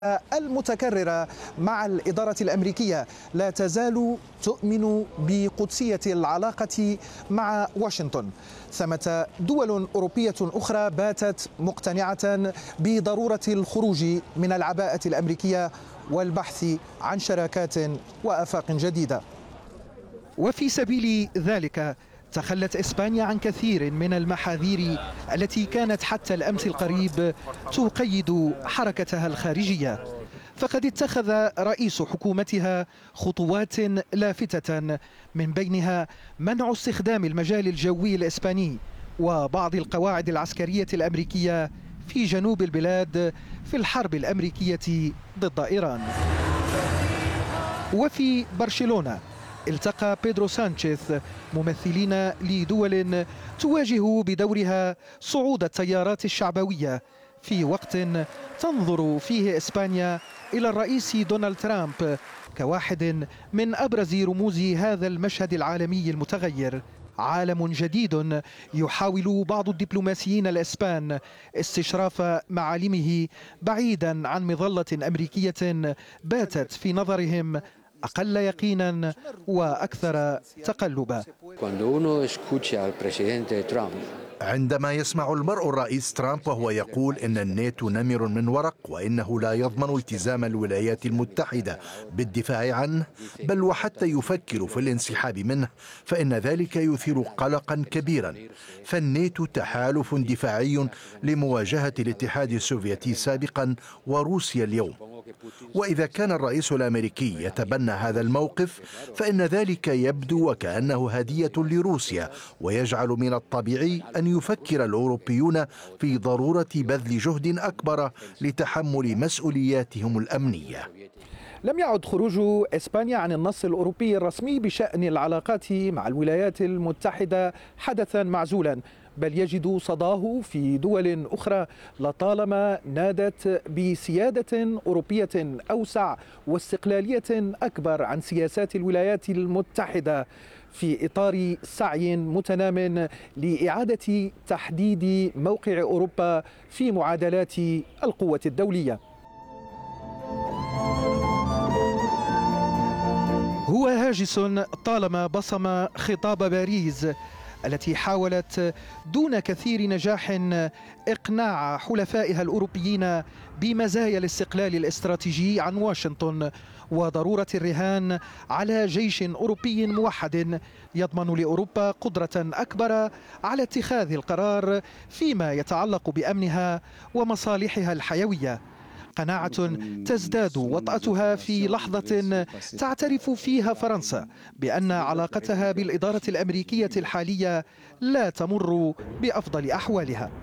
المتكررة مع الإدارة الأمريكية لا تزال تؤمن بقدسية العلاقة مع واشنطن. ثمة دول أوروبية أخرى باتت مقتنعة بضرورة الخروج من العباءة الأمريكية والبحث عن شراكات وآفاق جديدة. وفي سبيل ذلك تخلت إسبانيا عن كثير من المحاذير التي كانت حتى الأمس القريب تقيد حركتها الخارجية، فقد اتخذ رئيس حكومتها خطوات لافتة، من بينها منع استخدام المجال الجوي الإسباني وبعض القواعد العسكرية الأمريكية في جنوب البلاد في الحرب الأمريكية ضد إيران. وفي برشلونة التقى بيدرو سانشيز ممثلين لدول تواجه بدورها صعود التيارات الشعبوية، في وقت تنظر فيه إسبانيا إلى الرئيس دونالد ترامب كواحد من أبرز رموز هذا المشهد العالمي المتغير. عالم جديد يحاول بعض الدبلوماسيين الإسبان استشراف معالمه بعيدا عن مظلة أمريكية باتت في نظرهم أقل يقينا وأكثر تقلبا. عندما يسمع المرء الرئيس ترامب وهو يقول إن الناتو نمر من ورق وإنه لا يضمن التزام الولايات المتحدة بالدفاع عنه بل وحتى يفكر في الانسحاب منه، فإن ذلك يثير قلقا كبيرا. فالناتو تحالف دفاعي لمواجهة الاتحاد السوفيتي سابقا وروسيا اليوم، وإذا كان الرئيس الأمريكي يتبنى هذا الموقف فإن ذلك يبدو وكأنه هدية لروسيا، ويجعل من الطبيعي أن يفكر الأوروبيون في ضرورة بذل جهد أكبر لتحمل مسؤولياتهم الأمنية. لم يعد خروج إسبانيا عن النص الأوروبي الرسمي بشأن العلاقات مع الولايات المتحدة حدثا معزولا، بل يجد صداه في دول أخرى لطالما نادت بسيادة أوروبية أوسع واستقلالية أكبر عن سياسات الولايات المتحدة، في إطار سعي متنام لإعادة تحديد موقع أوروبا في معادلات القوة الدولية. هو هاجس طالما بصم خطاب باريس التي حاولت دون كثير نجاح إقناع حلفائها الأوروبيين بمزايا الاستقلال الاستراتيجي عن واشنطن وضرورة الرهان على جيش أوروبي موحد يضمن لأوروبا قدرة أكبر على اتخاذ القرار فيما يتعلق بأمنها ومصالحها الحيوية. قناعة تزداد وطأتها في لحظة تعترف فيها فرنسا بأن علاقتها بالإدارة الأمريكية الحالية لا تمر بأفضل أحوالها.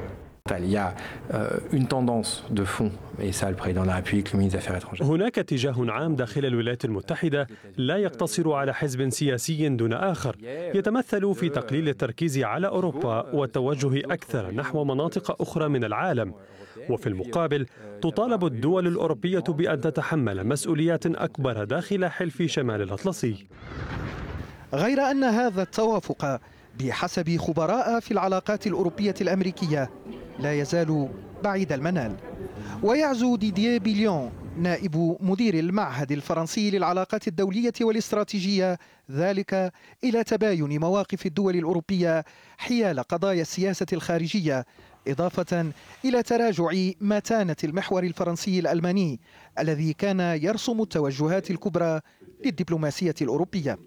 هناك اتجاه عام داخل الولايات المتحدة لا يقتصر على حزب سياسي دون آخر، يتمثل في تقليل التركيز على أوروبا والتوجه أكثر نحو مناطق أخرى من العالم، وفي المقابل تطالب الدول الأوروبية بأن تتحمل مسؤوليات أكبر داخل حلف شمال الأطلسي. غير أن هذا التوافق بحسب خبراء في العلاقات الأوروبية الأمريكية لا يزال بعيد المنال. ويعزو ديدييه بيليون نائب مدير المعهد الفرنسي للعلاقات الدولية والاستراتيجية ذلك إلى تباين مواقف الدول الأوروبية حيال قضايا السياسة الخارجية، إضافة إلى تراجع متانة المحور الفرنسي الألماني الذي كان يرسم التوجهات الكبرى للدبلوماسية الأوروبية.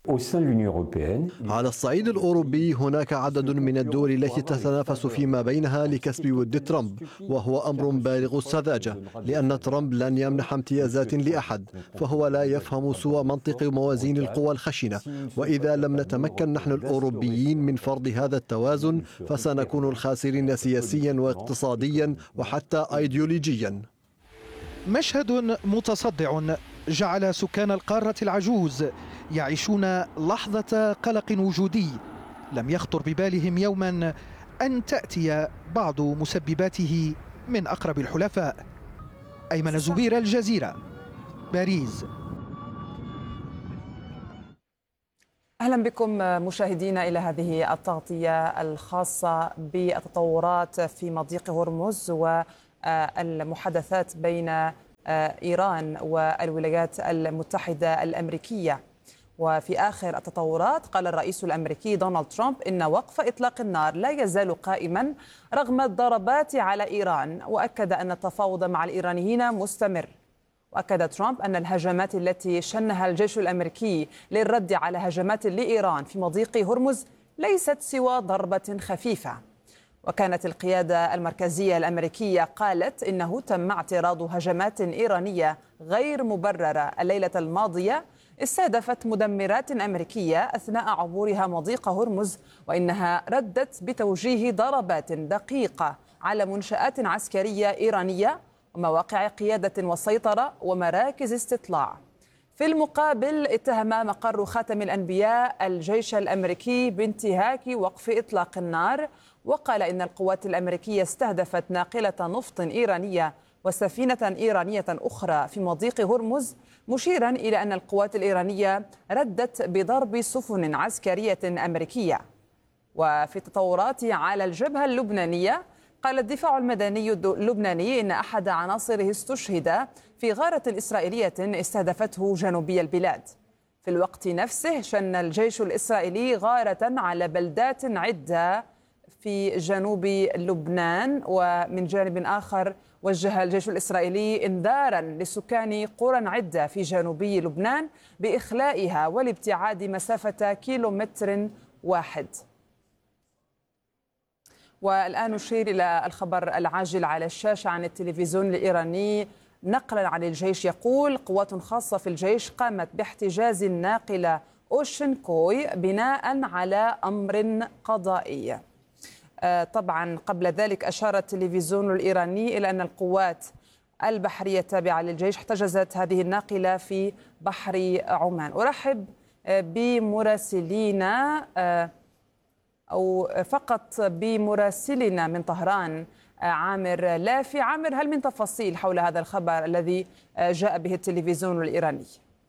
على الصعيد الأوروبي هناك عدد من الدول التي تتنافس فيما بينها لكسب ود ترامب، وهو أمر بالغ السذاجة لأن ترامب لن يمنح امتيازات لأحد، فهو لا يفهم سوى منطق موازين القوى الخشنة، وإذا لم نتمكن نحن الأوروبيين من فرض هذا التوازن فسنكون الخاسرين سياسيا واقتصاديا وحتى أيديولوجيا. مشهد متصدع جعل سكان القارة العجوز يعيشون لحظة قلق وجودي لم يخطر ببالهم يوما أن تأتي بعض مسبباته من أقرب الحلفاء. أيمن زبير، الجزيرة، باريس. أهلا بكم مشاهدينا إلى هذه التغطية الخاصة بالتطورات في مضيق هرمز والمحادثات بين إيران والولايات المتحدة الأمريكية. وفي آخر التطورات قال الرئيس الأمريكي دونالد ترامب إن وقف إطلاق النار لا يزال قائما رغم الضربات على إيران، وأكد أن التفاوض مع الإيرانيين مستمر. وأكد ترامب أن الهجمات التي شنها الجيش الأمريكي للرد على هجمات لإيران في مضيق هرمز ليست سوى ضربة خفيفة. وكانت القيادة المركزية الأمريكية قالت إنه تم اعتراض هجمات إيرانية غير مبررة الليلة الماضية استهدفت مدمرات أمريكية أثناء عبورها مضيق هرمز، وإنها ردت بتوجيه ضربات دقيقة على منشآت عسكرية إيرانية ومواقع قيادة وسيطرة ومراكز استطلاع. في المقابل اتهم مقر خاتم الأنبياء الجيش الأمريكي بانتهاك وقف إطلاق النار، وقال إن القوات الأمريكية استهدفت ناقلة نفط إيرانية وسفينة إيرانية أخرى في مضيق هرمز، مشيرا إلى أن القوات الإيرانية ردت بضرب سفن عسكرية أمريكية. وفي التطورات على الجبهة اللبنانية قال الدفاع المدني اللبناني إن أحد عناصره استشهد في غارة إسرائيلية استهدفته جنوبي البلاد. في الوقت نفسه شن الجيش الإسرائيلي غارة على بلدات عدة في جنوب لبنان. ومن جانب آخر وجه الجيش الإسرائيلي إنذارا لسكان قرى عدة في جنوبي لبنان بإخلائها والابتعاد مسافة كيلومتر واحد. والآن نشير إلى الخبر العاجل على الشاشة عن التلفزيون الإيراني نقلا عن الجيش، يقول قوات خاصة في الجيش قامت باحتجاز الناقلة أوشنكوي بناء على أمر قضائي. طبعا قبل ذلك أشار التلفزيون الإيراني إلى أن القوات البحرية التابعة للجيش احتجزت هذه الناقلة في بحر عمان. أرحب بمراسلينا أو فقط بمراسلنا من طهران عامر لافي. عامر، هل من تفاصيل حول هذا الخبر الذي جاء به التلفزيون الإيراني؟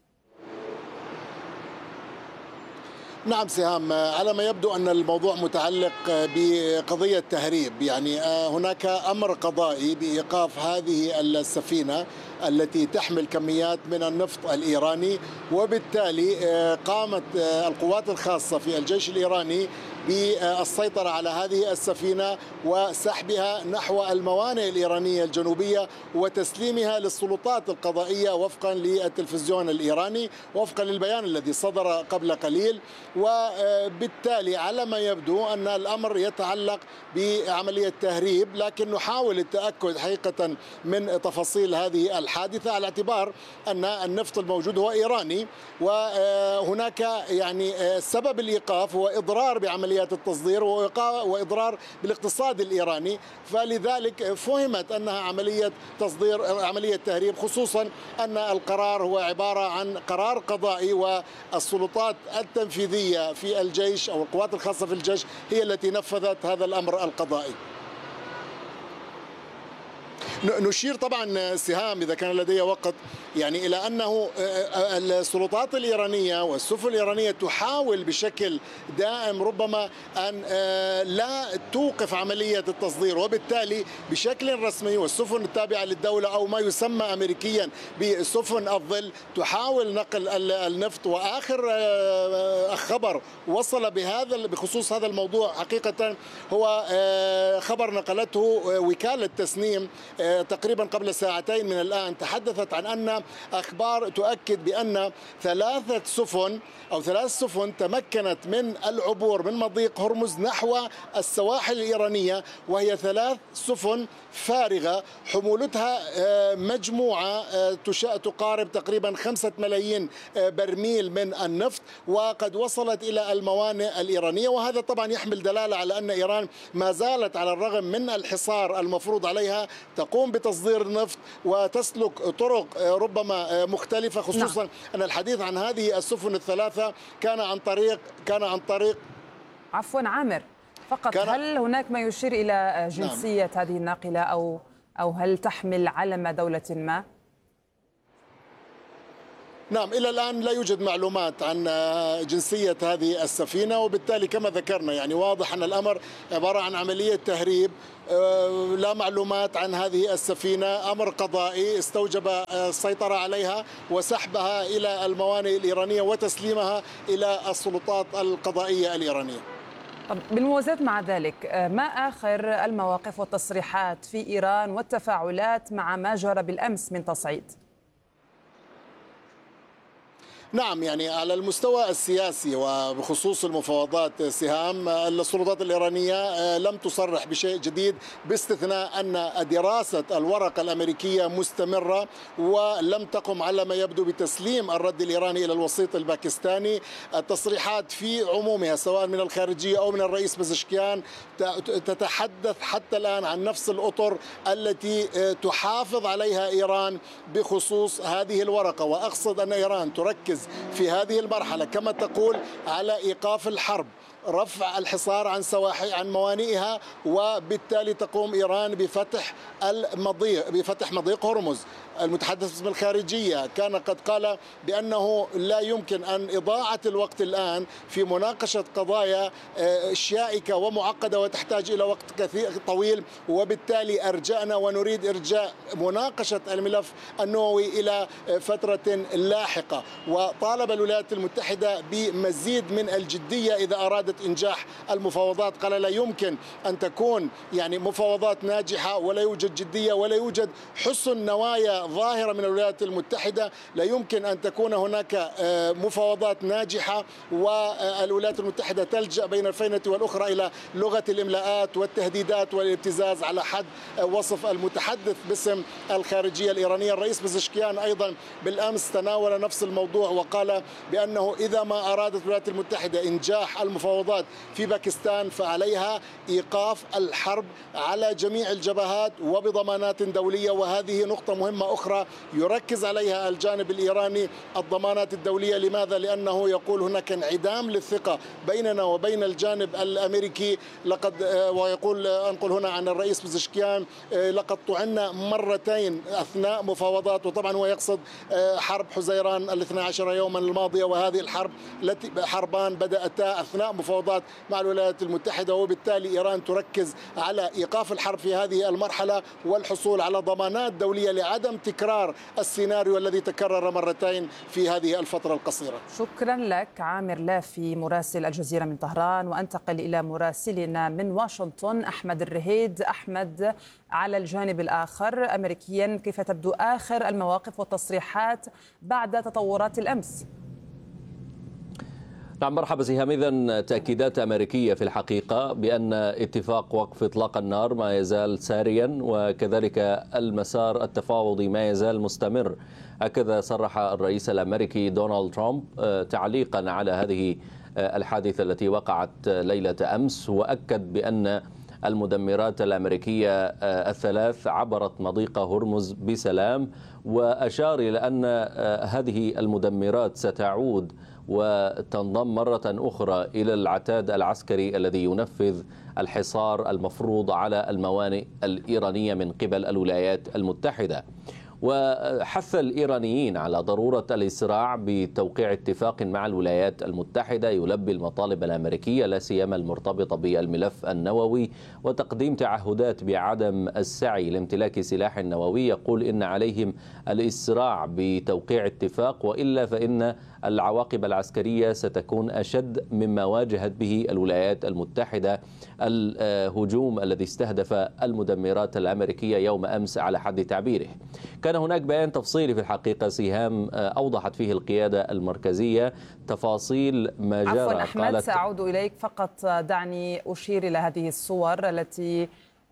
نعم سهام، على ما يبدو أن الموضوع متعلق بقضية تهريب، يعني هناك أمر قضائي بإيقاف هذه السفينة التي تحمل كميات من النفط الإيراني، وبالتالي قامت القوات الخاصة في الجيش الإيراني بالسيطرة على هذه السفينة وسحبها نحو الموانئ الإيرانية الجنوبية وتسليمها للسلطات القضائية وفقا للتلفزيون الإيراني وفقا للبيان الذي صدر قبل قليل. وبالتالي على ما يبدو أن الأمر يتعلق بعملية تهريب، لكن نحاول التأكد حقيقة من تفاصيل هذه الحادثة على اعتبار أن النفط الموجود هو إيراني، وهناك يعني سبب الإيقاف هو إضرار بعمليات التصدير وإضرار بالاقتصاد الإيراني، فلذلك فهمت أنها عملية تصدير عملية تهريب، خصوصا أن القرار هو عبارة عن قرار قضائي والسلطات التنفيذية في الجيش أو القوات الخاصة في الجيش هي التي نفذت هذا الأمر القضائي. نشير طبعا سهام إذا كان لدي وقت يعني إلى أنه السلطات الإيرانية والسفن الإيرانية تحاول بشكل دائم ربما أن لا توقف عملية التصدير، وبالتالي بشكل رسمي والسفن التابعة للدولة أو ما يسمى أمريكيا بسفن الظل تحاول نقل النفط. وآخر خبر وصل بخصوص هذا الموضوع حقيقة هو خبر نقلته وكالة تسنيم تقريبا قبل ساعتين من الآن، تحدثت عن أن أخبار تؤكد بأن ثلاث سفن تمكنت من العبور من مضيق هرمز نحو السواحل الإيرانية، وهي 3 سفن فارغة حمولتها مجموعة تقارب تقريبا 5 ملايين برميل من النفط، وقد وصلت إلى الموانئ الإيرانية. وهذا طبعا يحمل دلالة على أن إيران ما زالت على الرغم من الحصار المفروض عليها تقوم بتصدير النفط وتسلك طرق ربما مختلفة، خصوصا أن الحديث عن هذه السفن ال3 كان عن طريق عفوا عامر فقط، هل هناك ما يشير إلى جنسية هذه الناقلة أو هل تحمل علم دولة ما؟ نعم، إلى الآن لا يوجد معلومات عن جنسية هذه السفينة، وبالتالي كما ذكرنا يعني واضح أن الأمر عبارة عن عملية تهريب. لا معلومات عن هذه السفينة، أمر قضائي استوجب السيطرة عليها وسحبها إلى الموانئ الإيرانية وتسليمها إلى السلطات القضائية الإيرانية. بالموازاة مع ذلك، ما آخر المواقف والتصريحات في إيران والتفاعلات مع ما جرى بالأمس من تصعيد؟ نعم، يعني على المستوى السياسي وبخصوص المفاوضات سهام، السلطات الإيرانية لم تصرح بشيء جديد باستثناء أن دراسة الورقة الأمريكية مستمرة ولم تقم على ما يبدو بتسليم الرد الإيراني إلى الوسيط الباكستاني. التصريحات في عمومها سواء من الخارجية أو من الرئيس بزشكيان تتحدث حتى الآن عن نفس الأطر التي تحافظ عليها إيران بخصوص هذه الورقة، وأقصد أن إيران تركز في هذه المرحلة كما تقول على إيقاف الحرب، رفع الحصار عن موانئها، وبالتالي تقوم إيران بفتح مضيق هرمز. المتحدث باسم الخارجية كان قد قال بأنه لا يمكن أن إضاعة الوقت الآن في مناقشة قضايا شائكة ومعقدة وتحتاج إلى وقت كثير طويل، وبالتالي أرجأنا ونريد إرجاء مناقشة الملف النووي إلى فترة لاحقة. وطالب الولايات المتحدة بمزيد من الجدية إذا أرادت إنجاح المفاوضات. قال لا يمكن أن تكون يعني مفاوضات ناجحة ولا يوجد جدية ولا يوجد حسن نوايا ظاهرة من الولايات المتحدة. لا يمكن أن تكون هناك مفاوضات ناجحة والولايات المتحدة تلجأ بين الفينة والأخرى إلى لغة الإملاءات والتهديدات والابتزاز على حد وصف المتحدث باسم الخارجية الإيرانية. الرئيس بزشكيان أيضا بالأمس تناول نفس الموضوع وقال بأنه إذا ما أرادت الولايات المتحدة إنجاح المفاوضات في باكستان فعليها إيقاف الحرب على جميع الجبهات وبضمانات دولية. وهذه نقطة مهمة أخرى يركز عليها الجانب الإيراني، الضمانات الدولية. لماذا؟ لأنه يقول هناك انعدام للثقة بيننا وبين الجانب الأمريكي. ويقول أنقل هنا عن الرئيس بزشكيان لقد طعنا مرتين أثناء مفاوضات، وطبعا هو يقصد حرب حزيران 12 يوما الماضية، وهذه الحرب التي حربان بدأتا أثناء مفاوضات مع الولايات المتحدة. وبالتالي إيران تركز على إيقاف الحرب في هذه المرحلة والحصول على ضمانات دولية لعدم تكرار السيناريو الذي تكرر مرتين في هذه الفترة القصيرة. شكرا لك عامر لافي مراسل الجزيرة من طهران. وأنتقل إلى مراسلنا من واشنطن أحمد الرهيد. أحمد، على الجانب الآخر أمريكيا، كيف تبدو آخر المواقف والتصريحات بعد تطورات الأمس؟ نعم، مرحبا سهام. إذن تأكيدات أمريكية في الحقيقة بأن اتفاق وقف إطلاق النار ما يزال ساريا، وكذلك المسار التفاوضي ما يزال مستمر. هكذا صرح الرئيس الأمريكي دونالد ترامب تعليقا على هذه الحادثة التي وقعت ليلة أمس، وأكد بأن المدمرات الأمريكية الثلاث عبرت مضيق هرمز بسلام، وأشار إلى أن هذه المدمرات ستعود وتنضم مرة أخرى إلى العتاد العسكري الذي ينفذ الحصار المفروض على الموانئ الإيرانية من قبل الولايات المتحدة. وحث الإيرانيين على ضرورة الإسراع بتوقيع اتفاق مع الولايات المتحدة يلبي المطالب الأمريكية لا سيما المرتبطة بالملف النووي، وتقديم تعهدات بعدم السعي لامتلاك سلاح نووي. يقول إن عليهم الإسراع بتوقيع اتفاق، وإلا فإن العواقب العسكرية ستكون أشد مما واجهت به الولايات المتحدة الهجوم الذي استهدف المدمرات الأمريكية يوم أمس على حد تعبيره. كان هناك بيان تفصيلي في الحقيقة سهام أوضحت فيه القيادة المركزية تفاصيل ما جرى. عفوا أحمد، سأعود إليك، فقط دعني أشير إلى هذه الصور التي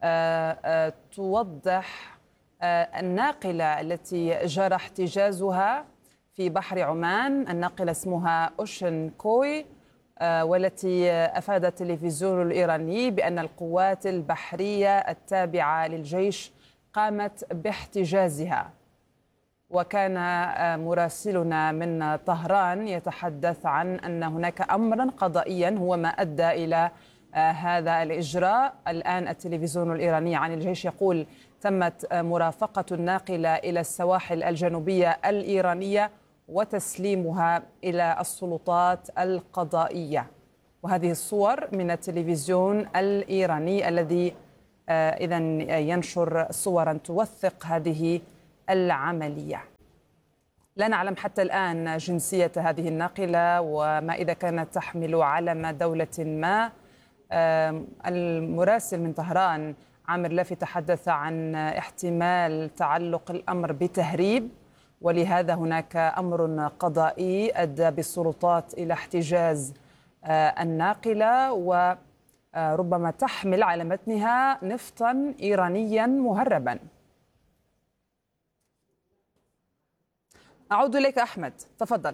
توضح الناقلة التي جرى احتجازها في بحر عمان. الناقلة اسمها أوشن كوي، والتي أفاد التلفزيون الإيراني بأن القوات البحرية التابعة للجيش قامت باحتجازها. وكان مراسلنا من طهران يتحدث عن أن هناك أمرا قضائيا هو ما أدى إلى هذا الإجراء. الآن التلفزيون الإيراني عن الجيش يقول تمت مرافقة الناقلة إلى السواحل الجنوبية الإيرانية وتسليمها إلى السلطات القضائية. وهذه الصور من التلفزيون الإيراني الذي إذن ينشر صورا توثق هذه العملية. لا نعلم حتى الآن جنسية هذه الناقلة وما إذا كانت تحمل علم دولة ما. المراسل من طهران عامر لافي تحدث عن احتمال تعلق الأمر بتهريب، ولهذا هناك أمر قضائي أدى بالسلطات إلى احتجاز الناقلة، وربما تحمل على متنها نفطا إيرانيا مهربا. أعود إليك أحمد، تفضل.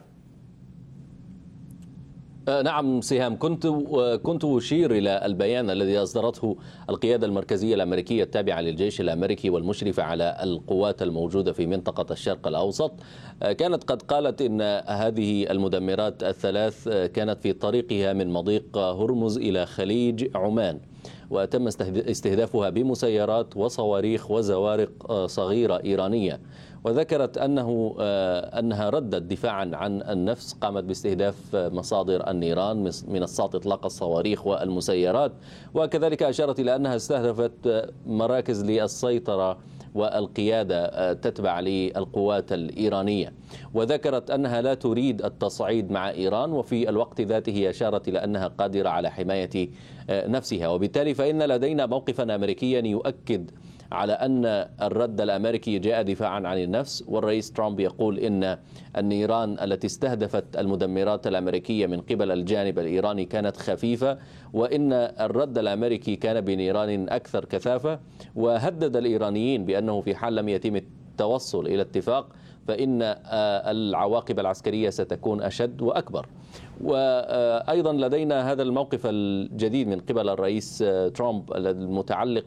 نعم سهام، كنت أشير إلى البيان الذي أصدرته القيادة المركزية الأمريكية التابعة للجيش الأمريكي والمشرفة على القوات الموجودة في منطقة الشرق الأوسط. كانت قد قالت إن هذه المدمرات الثلاث كانت في طريقها من مضيق هرمز إلى خليج عمان، وتم استهدافها بمسيرات وصواريخ وزوارق صغيرة إيرانية. وذكرت أنها ردت دفاعا عن النفس، قامت باستهداف مصادر النيران منصات إطلاق الصواريخ والمسيرات، وكذلك أشارت إلى أنها استهدفت مراكز للسيطرة والقيادة تتبع للقوات الإيرانية. وذكرت أنها لا تريد التصعيد مع إيران، وفي الوقت ذاته أشارت إلى أنها قادرة على حماية نفسها. وبالتالي فإن لدينا موقفا أمريكيا يؤكد على أن الرد الأمريكي جاء دفاعا عن النفس، والرئيس ترامب يقول إن النيران التي استهدفت المدمرات الأمريكية من قبل الجانب الإيراني كانت خفيفة، وإن الرد الأمريكي كان بنيران أكثر كثافة. وهدد الإيرانيين بأنه في حال لم يتم التوصل إلى اتفاق فإن العواقب العسكرية ستكون أشد وأكبر. وأيضا لدينا هذا الموقف الجديد من قبل الرئيس ترامب المتعلق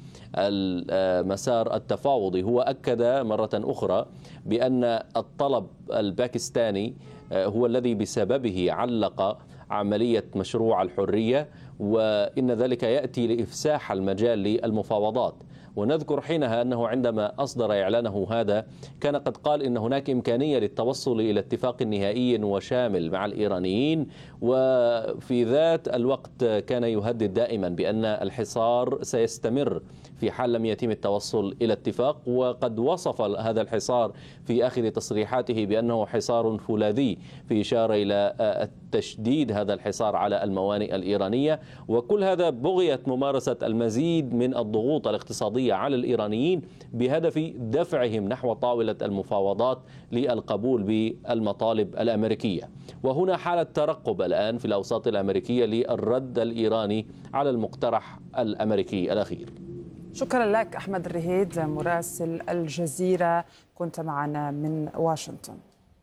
بالمسار التفاوضي. هو أكد مرة أخرى بأن الطلب الباكستاني هو الذي بسببه علق عملية مشروع الحرية، وإن ذلك يأتي لإفساح المجال للمفاوضات. ونذكر حينها أنه عندما أصدر إعلانه هذا كان قد قال إن هناك إمكانية للتوصل إلى اتفاق نهائي وشامل مع الإيرانيين، وفي ذات الوقت كان يهدد دائما بأن الحصار سيستمر في حال لم يتم التوصل إلى اتفاق. وقد وصف هذا الحصار في آخر تصريحاته بأنه حصار فولاذي، في إشارة إلى تشديد هذا الحصار على الموانئ الإيرانية. وكل هذا بغية ممارسة المزيد من الضغوط الاقتصادية على الإيرانيين بهدف دفعهم نحو طاولة المفاوضات للقبول بالمطالب الأمريكية. وهنا حالة ترقب الآن في الأوساط الأمريكية للرد الإيراني على المقترح الأمريكي الأخير. شكرا لك أحمد الرهيد مراسل الجزيرة، كنت معنا من واشنطن.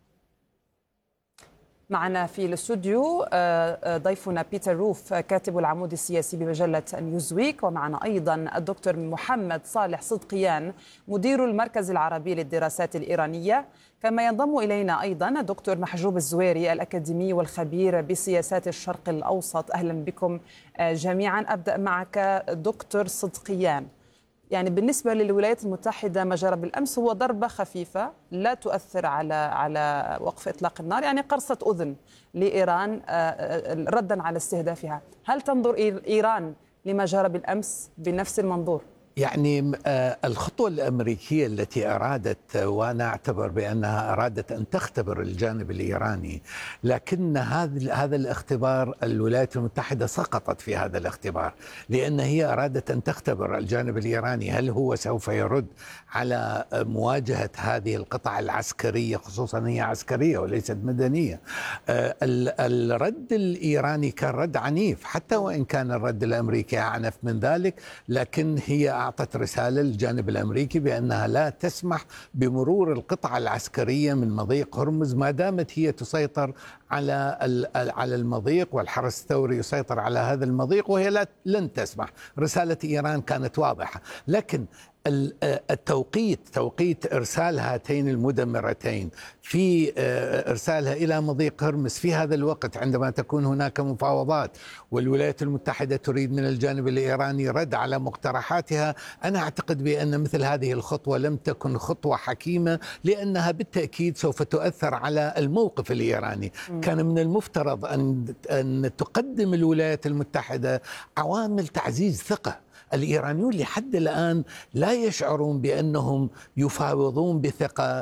معنا في الاستوديو ضيفنا بيتر روف كاتب العمود السياسي بمجلة نيوزويك، ومعنا أيضا الدكتور محمد صالح صدقيان مدير المركز العربي للدراسات الإيرانية، كما ينضم إلينا أيضا الدكتور محجوب الزويري الأكاديمي والخبير بسياسات الشرق الأوسط. أهلا بكم جميعا. أبدأ معك دكتور صدقيان. يعني بالنسبة للولايات المتحدة ما جرى بالأمس هو ضربة خفيفة لا تؤثر على وقف إطلاق النار، يعني قرصة أذن لإيران ردا على استهدافها. هل تنظر إيران لما جرى بالأمس بنفس المنظور؟ يعني الخطوة الأمريكية التي أرادت، وأنا أعتبر بأنها أرادت أن تختبر الجانب الإيراني، لكن هذا الاختبار الولايات المتحدة سقطت في هذا الاختبار، لأن هي أرادت أن تختبر الجانب الإيراني هل هو سوف يرد على مواجهة هذه القطع العسكرية، خصوصا هي عسكرية وليست مدنية. الرد الإيراني كان رد عنيف، حتى وإن كان الرد الأمريكي أعنف من ذلك، لكن هي أعطت رسالة للجانب الأمريكي بأنها لا تسمح بمرور القطعة العسكرية من مضيق هرمز ما دامت هي تسيطر على المضيق والحرس الثوري يسيطر على هذا المضيق، وهي لن تسمح. رسالة إيران كانت واضحة، لكن توقيت إرسال هاتين المدمرتين في إرسالها إلى مضيق هرمز في هذا الوقت عندما تكون هناك مفاوضات والولايات المتحدة تريد من الجانب الإيراني رد على مقترحاتها، أنا أعتقد بأن مثل هذه الخطوة لم تكن خطوة حكيمة، لأنها بالتأكيد سوف تؤثر على الموقف الإيراني. كان من المفترض أن تقدم الولايات المتحدة عوامل تعزيز ثقة. الإيرانيون لحد الآن لا يشعرون بأنهم يفاوضون بثقة،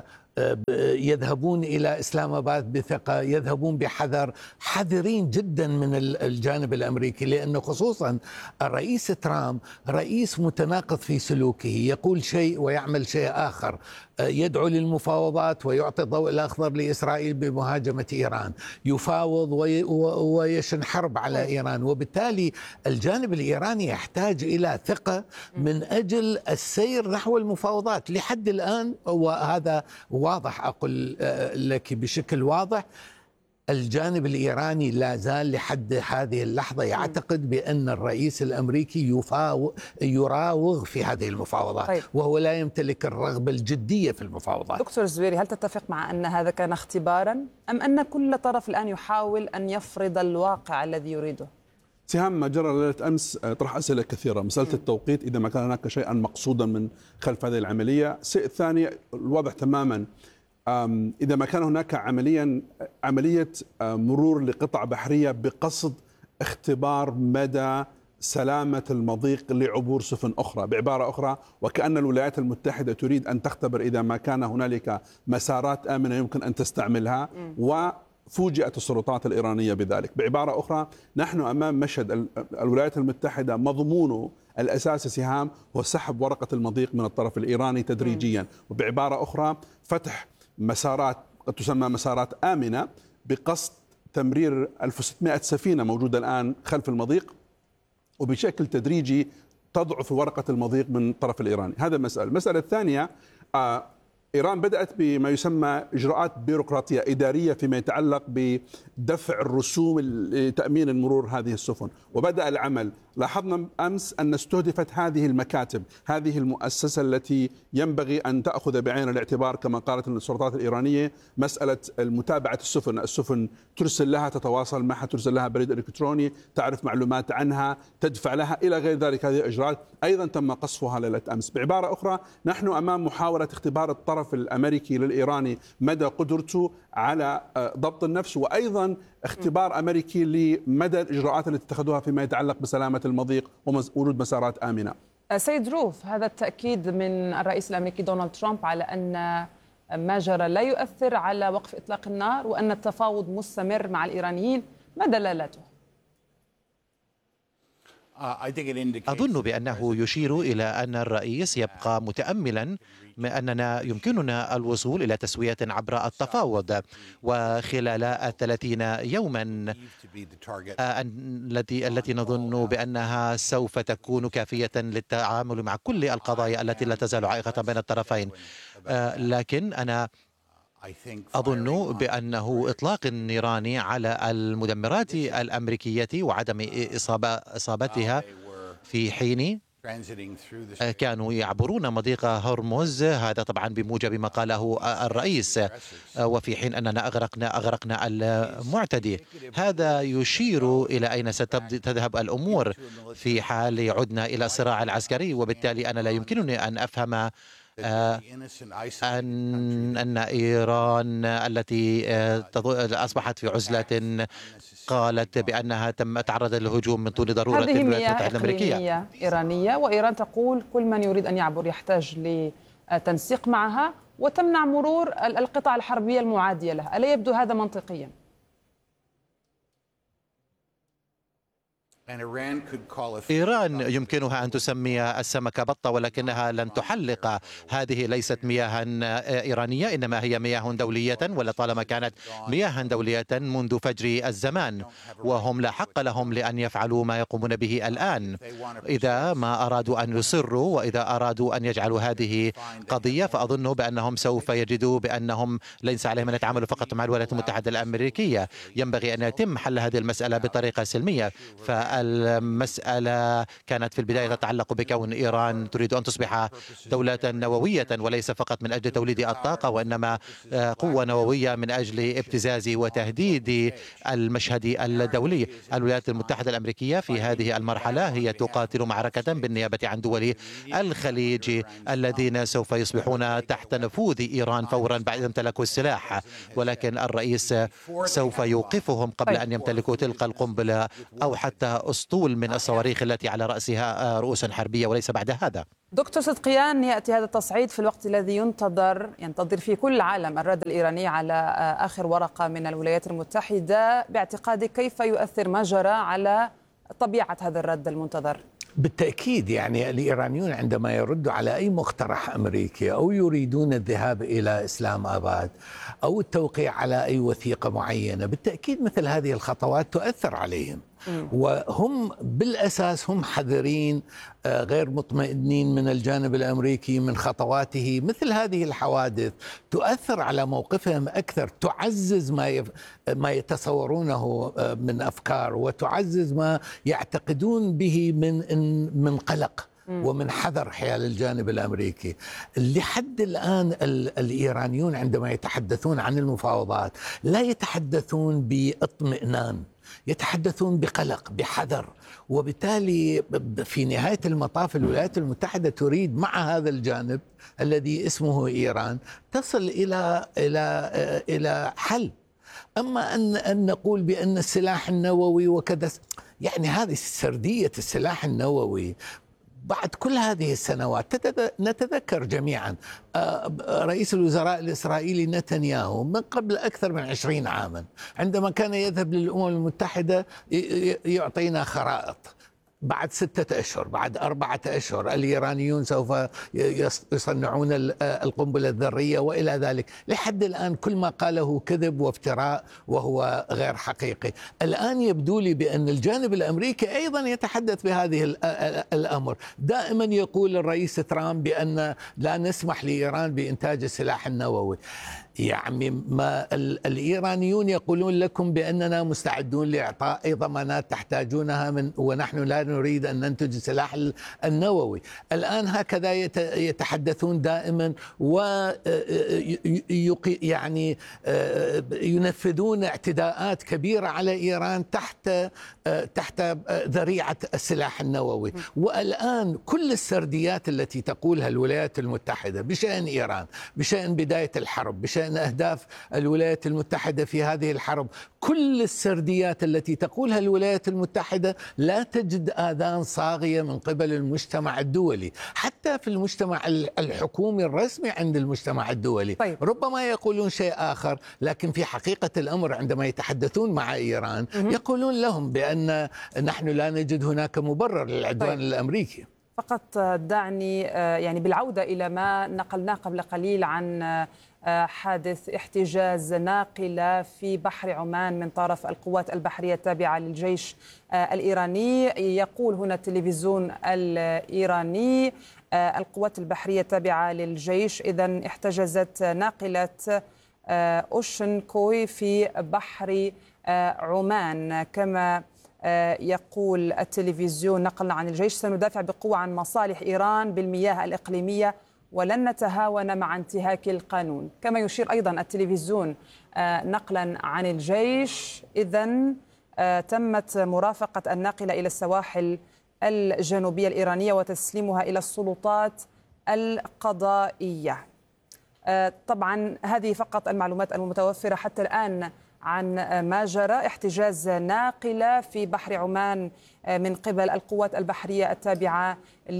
يذهبون إلى إسلام آباد بثقة، يذهبون بحذر، حذرين جدا من الجانب الأمريكي، لأنه خصوصا الرئيس ترامب رئيس متناقض في سلوكه، يقول شيء ويعمل شيء آخر، يدعو للمفاوضات ويعطي الضوء الأخضر لإسرائيل بمهاجمة إيران، يفاوض ويشن حرب على إيران، وبالتالي الجانب الإيراني يحتاج إلى ثقة من أجل السير نحو المفاوضات. لحد الآن وهذا واضح، أقول لك بشكل واضح، الجانب الإيراني لا زال لحد هذه اللحظة يعتقد بأن الرئيس الأمريكي يراوغ في هذه المفاوضات. طيب. وهو لا يمتلك الرغبة الجدية في المفاوضات. دكتور الزبيري، هل تتفق مع أن هذا كان اختبارا أم أن كل طرف الآن يحاول أن يفرض الواقع الذي يريده؟ سهام، ما جرى ليلة أمس طرح أسئلة كثيرة. مسألة التوقيت، إذا ما كان هناك شيئا مقصودا من خلف هذه العملية. الشيء الثاني الواضح تماما، إذا ما كان هناك عملية مرور لقطع بحرية بقصد اختبار مدى سلامة المضيق لعبور سفن أخرى، بعبارة أخرى وكأن الولايات المتحدة تريد أن تختبر إذا ما كان هنالك مسارات آمنة يمكن أن تستعملها، وفوجئت السلطات الإيرانية بذلك. بعبارة أخرى، نحن أمام مشهد الولايات المتحدة مضمونه الأساسي سهام هو سحب ورقة المضيق من الطرف الإيراني تدريجيا، وبعبارة أخرى فتح مسارات قد تسمى مسارات آمنة بقصد تمرير 1600 سفينة موجودة الآن خلف المضيق، وبشكل تدريجي تضعف ورقة المضيق من الطرف الإيراني. هذا مسألة. المسألة الثانية، إيران بدأت بما يسمى إجراءات بيروقراطية إدارية فيما يتعلق بدفع الرسوم لتأمين المرور هذه السفن، وبدأ العمل. لاحظنا أمس أن استهدفت هذه المكاتب، هذه المؤسسة التي ينبغي أن تأخذ بعين الاعتبار كما قالت السلطات الإيرانية مسألة متابعة السفن ترسل لها، تتواصل معها، ترسل لها بريد إلكتروني، تعرف معلومات عنها، تدفع لها إلى غير ذلك. هذه إجراءات أيضا تم قصفها ليلة أمس. بعبارة أخرى، نحن أمام محاولة اختبار الطرف الأمريكي للإيراني مدى قدرته على ضبط النفس، وأيضا اختبار أمريكي لمدى الإجراءات التي اتخذوها فيما يتعلق بسلامة المضيق ووجود مسارات آمنة. سيد روف، هذا التأكيد من الرئيس الأمريكي دونالد ترامب على أن ما جرى لا يؤثر على وقف إطلاق النار وأن التفاوض مستمر مع الإيرانيين، ما دلالته؟ أظن بأنه يشير إلى أن الرئيس يبقى متأملا أننا يمكننا الوصول إلى تسوية عبر التفاوض، وخلال 30 يوما التي نظن بأنها سوف تكون كافية للتعامل مع كل القضايا التي لا تزال عائقة بين الطرفين. لكن أنا أظن بأنه إطلاق النيراني على المدمرات الأمريكية وعدم إصابتها في حين كانوا يعبرون مضيق هرمز، هذا طبعا بموجب ما قاله الرئيس، وفي حين أننا أغرقنا المعتدي. هذا يشير إلى أين ستذهب الأمور في حال عدنا إلى الصراع العسكري، وبالتالي أنا لا يمكنني أن أفهم أن إيران التي أصبحت في عزلة قالت بأنها تعرضت للهجوم من طول ضرورة هذه مياه إقليمية إيرانية، وإيران تقول كل من يريد أن يعبر يحتاج لتنسيق معها وتمنع مرور القطع الحربية المعادية لها. ألا يبدو هذا منطقيا؟ إيران يمكنها أن تسمي السمكة بطة، ولكنها لن تحلق. هذه ليست مياه إيرانية، إنما هي مياه دولية، ولطالما كانت مياه دولية منذ فجر الزمان، وهم لا حق لهم لأن يفعلوا ما يقومون به الآن. إذا ما أرادوا أن يصروا وإذا أرادوا أن يجعلوا هذه قضية، فأظن بأنهم سوف يجدوا بأنهم ليس عليهم أن يتعاملوا فقط مع الولايات المتحدة الأمريكية. ينبغي أن يتم حل هذه المسألة بطريقة سلمية. المسألة كانت في البداية تتعلق بكون إيران تريد أن تصبح دولة نووية، وليس فقط من أجل توليد الطاقة، وإنما قوة نووية من أجل ابتزاز وتهديد المشهد الدولي. الولايات المتحدة الأمريكية في هذه المرحلة هي تقاتل معركة بالنيابة عن دول الخليج الذين سوف يصبحون تحت نفوذ إيران فورا بعد أن امتلكوا السلاح، ولكن الرئيس سوف يوقفهم قبل أن يمتلكوا تلك القنبلة أو حتى أسطول من الصواريخ التي على رأسها رؤوس حربية، وليس بعد هذا. دكتور صدقيان، يأتي هذا التصعيد في الوقت الذي ينتظر في كل العالم الرد الإيراني على آخر ورقة من الولايات المتحدة. باعتقادك كيف يؤثر ما جرى على طبيعة هذا الرد المنتظر؟ بالتأكيد يعني الإيرانيون عندما يردوا على أي مقترح أمريكي أو يريدون الذهاب إلى إسلام آباد أو التوقيع على أي وثيقة معينة، بالتأكيد مثل هذه الخطوات تؤثر عليهم، وهم بالأساس هم حذرين، غير مطمئنين من الجانب الأمريكي من خطواته. مثل هذه الحوادث تؤثر على موقفهم أكثر، تعزز ما يتصورونه من أفكار، وتعزز ما يعتقدون به من قلق ومن حذر حيال الجانب الأمريكي. لحد الآن الإيرانيون عندما يتحدثون عن المفاوضات لا يتحدثون باطمئنان، يتحدثون بقلق، بحذر، وبالتالي في نهاية المطاف الولايات المتحدة تريد مع هذا الجانب الذي اسمه إيران تصل إلى حل. أما أن نقول بأن السلاح النووي وكذا، يعني هذه سردية السلاح النووي بعد كل هذه السنوات. نتذكر جميعا رئيس الوزراء الإسرائيلي نتنياهو من قبل أكثر من 20 عاما عندما كان يذهب للأمم المتحدة يعطينا خرائط، بعد 6 أشهر، بعد 4 أشهر الإيرانيون سوف يصنعون القنبلة الذرية وإلى ذلك. لحد الآن كل ما قاله كذب وافتراء وهو غير حقيقي. الآن يبدو لي بأن الجانب الأمريكي أيضا يتحدث بهذه الأمر. دائما يقول الرئيس ترامب بأن لا نسمح لإيران بإنتاج السلاح النووي. يعني ما الإيرانيون يقولون لكم بأننا مستعدون لإعطاء أي ضمانات تحتاجونها ونحن لا نريد أن ننتج السلاح النووي. الآن هكذا يتحدثون دائما، يعني ينفذون اعتداءات كبيرة على إيران تحت ذريعة السلاح النووي. والآن كل السرديات التي تقولها الولايات المتحدة بشأن إيران، بشأن بداية الحرب، بشأن أهداف الولايات المتحدة في هذه الحرب، كل السرديات التي تقولها الولايات المتحدة لا تجد آذان صاغية من قبل المجتمع الدولي، حتى في المجتمع الحكومي الرسمي عند المجتمع الدولي. طيب. ربما يقولون شيء آخر، لكن في حقيقة الأمر عندما يتحدثون مع إيران يقولون لهم بأن نحن لا نجد هناك مبرر للعدوان الأمريكي. فقط دعني يعني بالعودة إلى ما نقلناه قبل قليل عن حادث احتجاز ناقلة في بحر عمان من طرف القوات البحرية التابعة للجيش الإيراني. يقول هنا التلفزيون الإيراني القوات البحرية التابعة للجيش إذن احتجزت ناقلة أوشن كوي في بحر عمان. كما يقول التلفزيون نقلنا عن الجيش: سندافع بقوة عن مصالح إيران بالمياه الإقليمية ولن نتهاون مع انتهاك القانون. كما يشير أيضا التلفزيون نقلا عن الجيش إذن تمت مرافقة الناقلة إلى السواحل الجنوبية الإيرانية وتسليمها إلى السلطات القضائية. طبعا هذه فقط المعلومات المتوفرة حتى الآن عن ما جرى. احتجاز ناقلة في بحر عمان من قبل القوات البحرية التابعة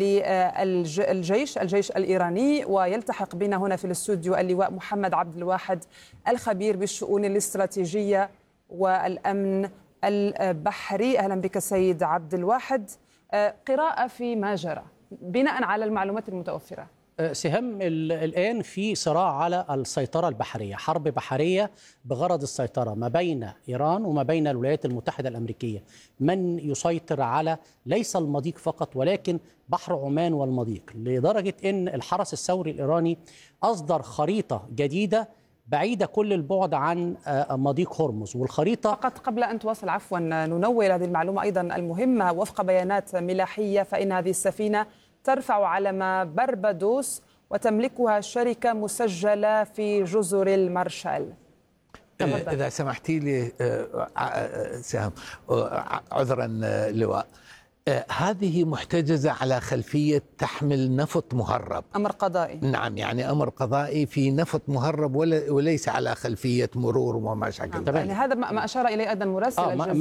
للجيش الإيراني. ويلتحق بنا هنا في الاستوديو اللواء محمد عبد الواحد الخبير بالشؤون الاستراتيجية والأمن البحري. أهلا بك سيد عبد الواحد. قراءة في ما جرى بناء على المعلومات المتوفرة. سهام، الآن في صراع على السيطرة البحرية، حرب بحرية بغرض السيطرة ما بين إيران وما بين الولايات المتحدة الأمريكية. من يسيطر على ليس المضيق فقط ولكن بحر عمان والمضيق، لدرجة أن الحرس الثوري الإيراني أصدر خريطة جديدة بعيدة كل البعد عن مضيق هرمز. والخريطة فقط قبل أن تواصل عفوا ننوه هذه المعلومة أيضا المهمة. وفق بيانات ملاحية فإن هذه السفينة ترفع علم بربادوس وتملكها شركة مسجلة في جزر المارشال. إذا سمحتي لي سهام، عذرا لواء، هذه محتجزة على خلفية تحمل نفط مهرب، أمر قضائي. نعم، يعني أمر قضائي في نفط مهرب وليس على خلفية مرور وما شابه. يعني هذا ما أشار إليه أيضا مراسل الجزيرة.